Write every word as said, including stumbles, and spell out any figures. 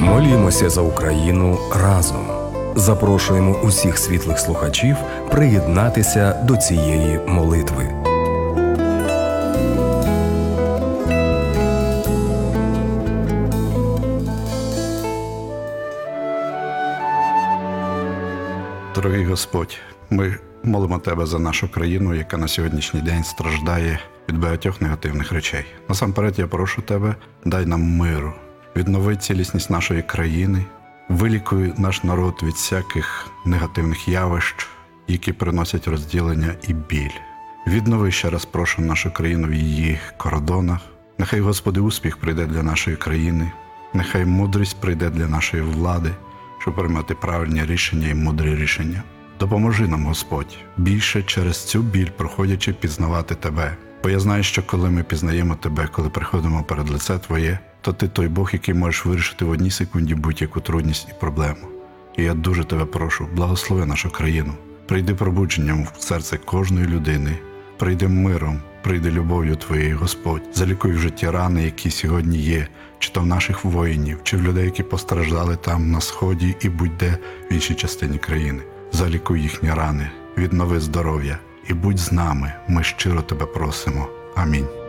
Молімося за Україну разом. Запрошуємо усіх світлих слухачів приєднатися до цієї молитви. Дорогий Господь, ми молимо Тебе за нашу країну, яка на сьогоднішній день страждає від багатьох негативних речей. Насамперед я прошу Тебе, дай нам миру, віднови цілісність нашої країни, вилікуй наш народ від всяких негативних явищ, які приносять розділення і біль. Віднови, ще раз прошу, нашу країну в її кордонах. Нехай, Господи, успіх прийде для нашої країни, нехай мудрість прийде для нашої влади, щоб приймати правильні рішення і мудрі рішення. Допоможи нам, Господь, більше через цю біль, проходячи, пізнавати Тебе. Бо я знаю, що коли ми пізнаємо Тебе, коли приходимо перед лице Твоє, то Ти той Бог, який можеш вирішити в одній секунді будь-яку трудність і проблему. І я дуже Тебе прошу, благослови нашу країну. Прийди пробудженням в серце кожної людини, прийди миром, прийди любов'ю Твоєю, Господь. Залікуй в житті рани, які сьогодні є, чи то в наших воїнів, чи в людей, які постраждали там, на Сході і будь-де в іншій частині країни. Залікуй їхні рани, віднови здоров'я і будь з нами, ми щиро Тебе просимо. Амінь.